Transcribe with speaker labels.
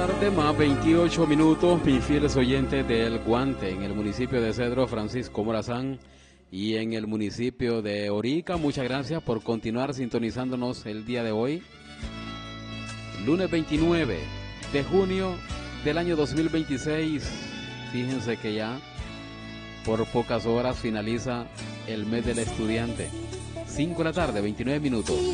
Speaker 1: tarde, más 28 minutos, mis fieles oyentes del Guante, en el municipio de Cedro, Francisco Morazán, y en el municipio de Orica. Muchas gracias por continuar sintonizándonos el día de hoy, lunes 29 de junio del año 2026. Fíjense que ya por pocas horas finaliza el mes del estudiante. 5 de la tarde, 29 minutos.